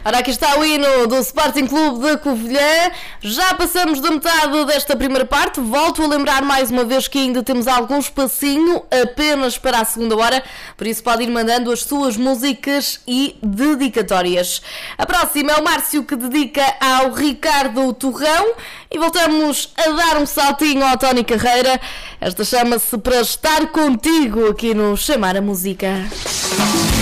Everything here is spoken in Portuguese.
Ora, aqui está o hino do Sporting Clube de Covilhã. Já passamos da metade desta primeira parte. Volto a lembrar mais uma vez que ainda temos algum espacinho apenas para a segunda hora, por isso pode ir mandando as suas músicas e dedicatórias. A próxima é o Márcio, que dedica ao Ricardo Torrão, e voltamos a dar um saltinho ao Tony Carreira. Esta chama-se Para Estar Contigo, aqui no Chamar a Música.